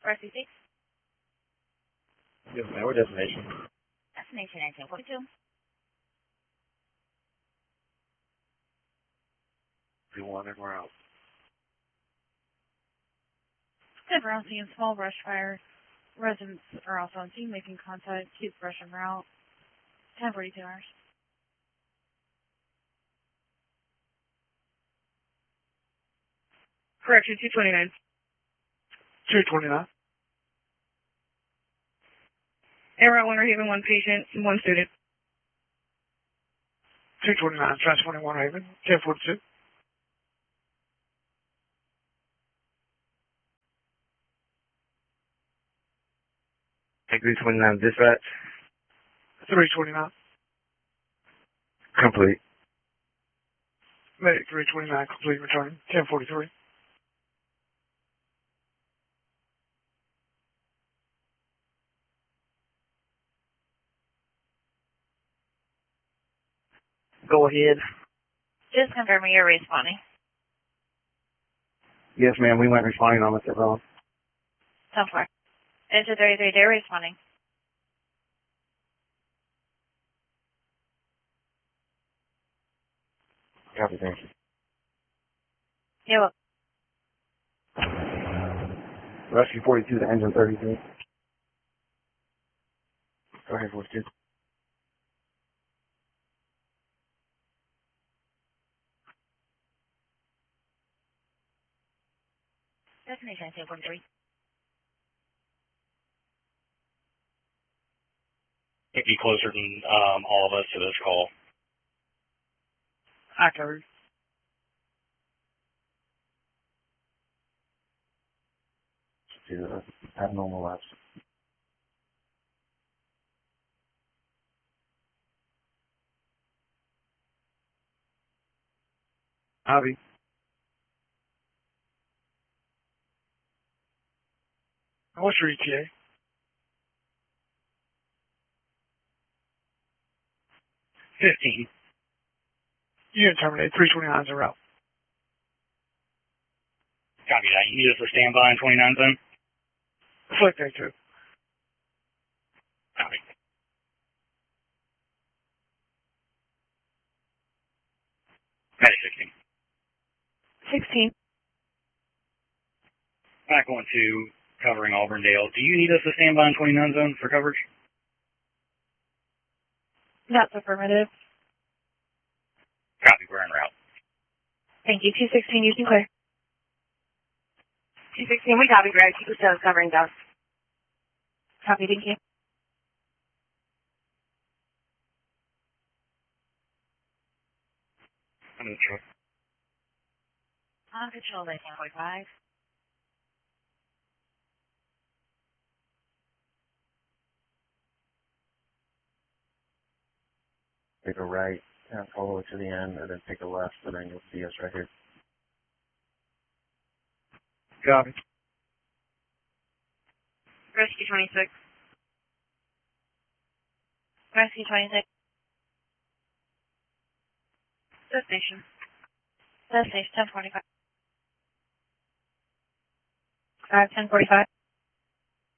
Rescue 6. Yes, ma'am. What destination? Destination 1942. You want anywhere else? Good round scene, small brush fire. Residents are also on scene making contact. Keep brush en route. 10:42 hours. Correction, 229. 229. En route, Winter Haven, 1 patient, 1 student. 229, Trans 21 Haven, 1042. Take 329 dispatch. 329. Complete. Medic 329, complete return, 1043. Go ahead. Just confirming you're responding. Yes, ma'am. We went responding on Mr. Brown. 10-4. Into 33, they're responding. Copy, thank you. You're welcome. Rescue 42 to engine 33. Go ahead, 42. Destination 1943. It'd be closer than all of us to this call. I covered. To abnormal lapse. Avi. What's your ETA? 15. Unit terminated, 329's en route. Copy that. You need us to stand by in 29 zone? Select A2. Copy. Medic 16. 16. Back on to covering Auburndale. Do you need us to stand by in 29 zone for coverage? That's affirmative. Copy. We're en route. Thank you. 216, you can clear. 216, we copy, Greg. Keep the stones covering down. Copy, thank you. I'm in the truck. On control, 1945. Take a right, follow it to the end, and then take a left, and then you'll see us right here. Copy. Rescue 26. Rescue 26. Destination. Destination 1045. 1045.